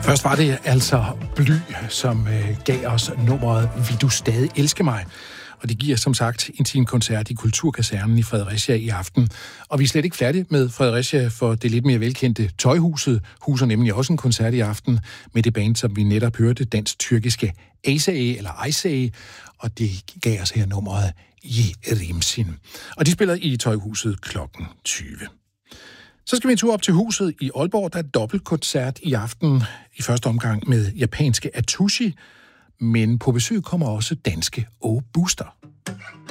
Først var det altså Bly, som gav os nummeret Vil du stadig elske mig? Og det giver som sagt en koncert i Kulturkasernen i Fredericia i aften. Og vi er slet ikke færdige med Fredericia, for det lidt mere velkendte Tøjhuset huser nemlig også en koncert i aften med det band, som vi netop hørte, dansk-tyrkiske Aysee, eller Aysee, og det gav os her nummeret Yerimsin. Og de spiller i Tøjhuset klokken 20. Så skal vi en tur op til huset i Aalborg. Der er dobbeltkoncert i aften i første omgang med japanske Atsushi, men på besøg kommer også danske O Booster.